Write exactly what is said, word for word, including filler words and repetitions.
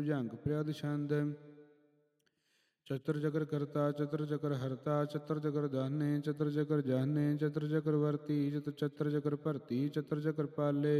ਭੁਜੰਗ ਪ੍ਰਿਯਦ ਛੰਦ। ਚਤੁਰ ਚਕਰ ਕਰਤਾ ਚਤੁਰ ਚਕਰ ਹਰਤਾ ਚਤੁਰ ਚਕਰ ਦਾਨੇ ਚਤੁਰ ਚਕਰ ਜਾਨੇ ਚਤੁਰ ਚਕਰ ਵਰਤੀ ਚਤੁਰ ਚਕਰ ਭਰਤੀ ਚਤੁਰ ਚਕਰ ਪਾਲੇ